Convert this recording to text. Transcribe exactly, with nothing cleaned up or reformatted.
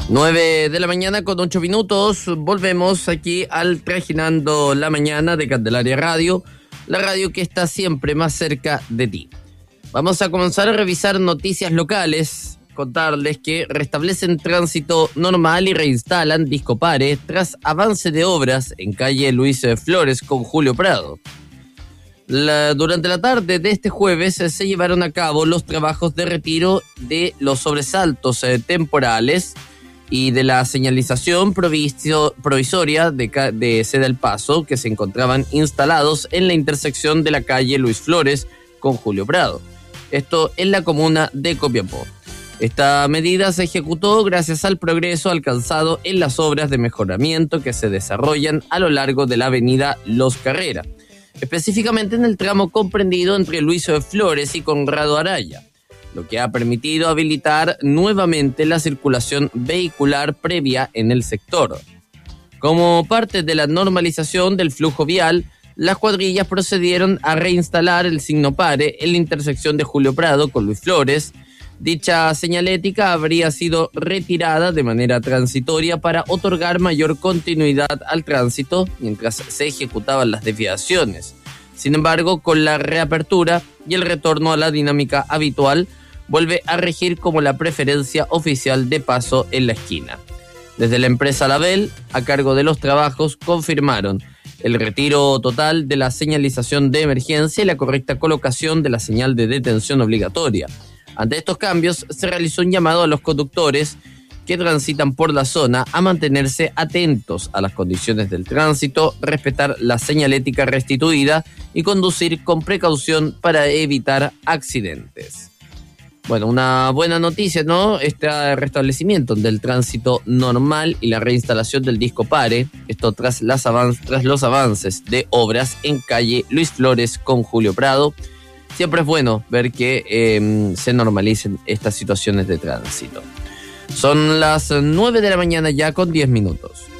nueve de la mañana con ocho minutos. Volvemos aquí al Trajinando la Mañana de Candelaria Radio, la radio que está siempre más cerca de ti. Vamos a comenzar a revisar noticias locales, contarles que restablecen tránsito normal y reinstalan Discopare tras avance de obras en calle Luis Flores con Julio Prado. La, durante la tarde de este jueves se llevaron a cabo los trabajos de retiro de los sobresaltos eh, temporales y de la señalización provisio, provisoria de, de Ceda el Paso que se encontraban instalados en la intersección de la calle Luis Flores con Julio Prado. Esto en la comuna de Copiapó. Esta medida se ejecutó gracias al progreso alcanzado en las obras de mejoramiento que se desarrollan a lo largo de la avenida Los Carrera, específicamente en el tramo comprendido entre Luis Flores y Conrado Araya, lo que ha permitido habilitar nuevamente la circulación vehicular previa en el sector. Como parte de la normalización del flujo vial, las cuadrillas procedieron a reinstalar el signo pare en la intersección de Julio Prado con Luis Flores. Dicha señalética habría sido retirada de manera transitoria para otorgar mayor continuidad al tránsito mientras se ejecutaban las desviaciones. Sin embargo, con la reapertura y el retorno a la dinámica habitual, vuelve a regir como la preferencia oficial de paso en la esquina. Desde la empresa Label, a cargo de los trabajos, confirmaron el retiro total de la señalización de emergencia y la correcta colocación de la señal de detención obligatoria. Ante estos cambios, se realizó un llamado a los conductores que transitan por la zona a mantenerse atentos a las condiciones del tránsito, respetar la señalética restituida y conducir con precaución para evitar accidentes. Bueno, una buena noticia, ¿no? Este restablecimiento del tránsito normal y la reinstalación del Discopare, esto tras, las avanz- tras los avances de obras en calle Luis Flores con Julio Prado. Siempre es bueno ver que eh, se normalicen estas situaciones de tránsito. Son las nueve de la mañana ya con diez minutos.